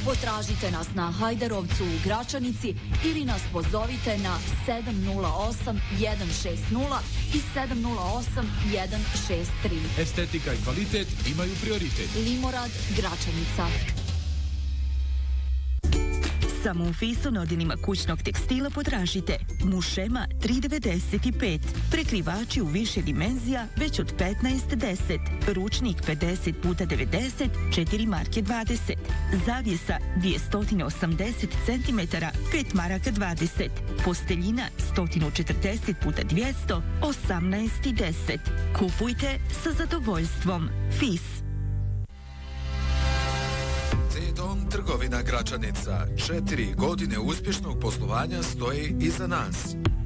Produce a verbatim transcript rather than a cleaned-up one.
Potražite nas na Hajdarovcu u Gračanici ili nas pozovite na sedam nula osam jedan šest nula i sedam nula osam jedan šest tri. Estetika i kvalitet imaju prioritet. Limorad, Gračanica. Samo u Fisu na odjelima kućnog tekstila potražite Mušema tri devedeset pet, prekrivači u više dimenzija već od petnaest deset, ručnik pedeset puta devedeset, četiri marke dvadeset, zavjesa dvjesto osamdeset centimetara, pet maraka dvadeset, posteljina sto četrdeset puta dvjesto, osamnaest deset. Kupujte sa zadovoljstvom. Fis. Dom trgovina Gračanica. Četiri godine uspješnog poslovanja stoji iza nas.